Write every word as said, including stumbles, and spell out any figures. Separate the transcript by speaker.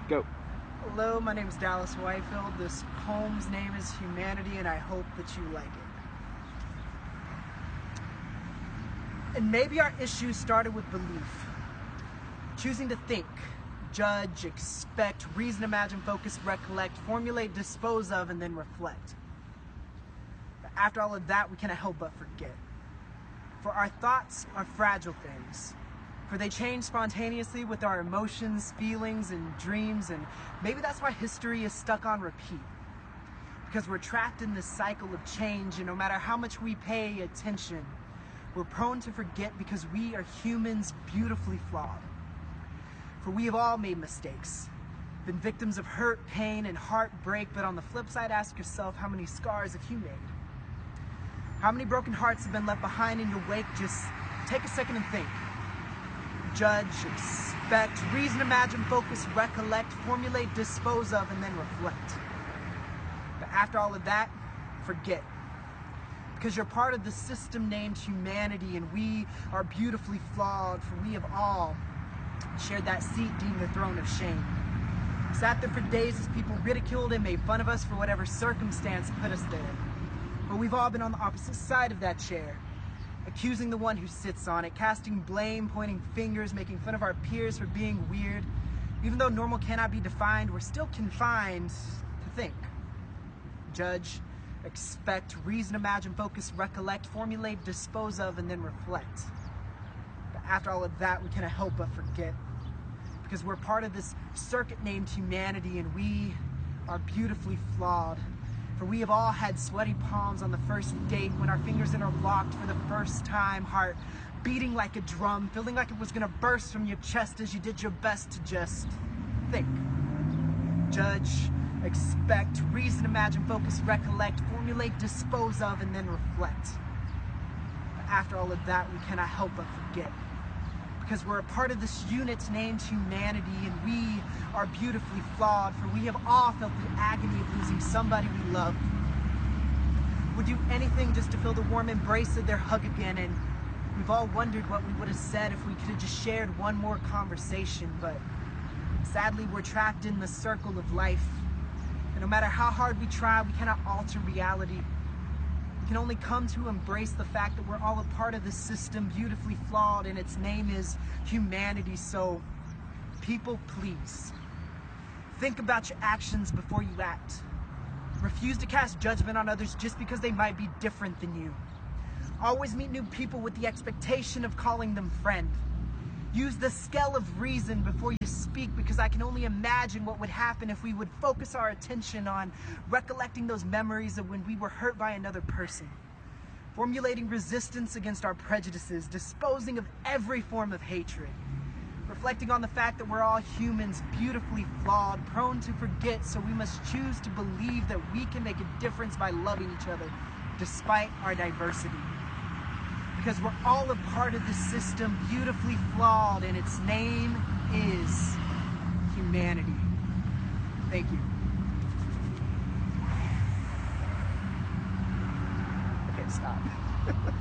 Speaker 1: Go.
Speaker 2: Hello, my name is Dallas Whitefield. This poem's name is Humanity, and I hope that you like it. And maybe our issues started with belief. Choosing to think, judge, expect, reason, imagine, focus, recollect, formulate, dispose of, and then reflect. But after all of that, we cannot help but forget. For our thoughts are fragile things. For they change spontaneously with our emotions, feelings, and dreams, and maybe that's why history is stuck on repeat. Because we're trapped in this cycle of change, and no matter how much we pay attention, we're prone to forget because we are humans beautifully flawed. For we have all made mistakes, been victims of hurt, pain, and heartbreak, but on the flip side, ask yourself, how many scars have you made? How many broken hearts have been left behind in your wake? Just take a second and think. Judge, expect, reason, imagine, focus, recollect, formulate, dispose of, and then reflect. But after all of that, forget. Because you're part of the system named humanity, and we are beautifully flawed, for we have all shared that seat deemed the throne of shame. Sat there for days as people ridiculed and made fun of us for whatever circumstance put us there. But we've all been on the opposite side of that chair, accusing the one who sits on it, casting blame, pointing fingers, making fun of our peers for being weird. Even though normal cannot be defined, we're still confined to think, judge, expect, reason, imagine, focus, recollect, formulate, dispose of, and then reflect. But after all of that, we cannot help but forget. Because we're part of this circuit named humanity, and we are beautifully flawed. For we have all had sweaty palms on the first date when our fingers interlocked for the first time, heart beating like a drum, feeling like it was gonna burst from your chest as you did your best to just think, judge, expect, reason, imagine, focus, recollect, formulate, dispose of, and then reflect. But after all of that, we cannot help but forget. Because we're a part of this unit named humanity, and we are beautifully flawed, for we have all felt the agony of losing somebody we love. Would do anything just to feel the warm embrace of their hug again, and we've all wondered what we would have said if we could have just shared one more conversation, but sadly we're trapped in the circle of life, and no matter how hard we try, we cannot alter reality. We can only come to embrace the fact that we're all a part of this system, beautifully flawed, and its name is humanity. So, people, please, think about your actions before you act. Refuse to cast judgment on others just because they might be different than you. Always meet new people with the expectation of calling them friend. Use the scale of reason before you speak, because I can only imagine what would happen if we would focus our attention on recollecting those memories of when we were hurt by another person, formulating resistance against our prejudices, disposing of every form of hatred, reflecting on the fact that we're all humans, beautifully flawed, prone to forget, so we must choose to believe that we can make a difference by loving each other despite our diversity. Because we're all a part of this system, beautifully flawed, and its name is humanity. Thank you. Okay, stop.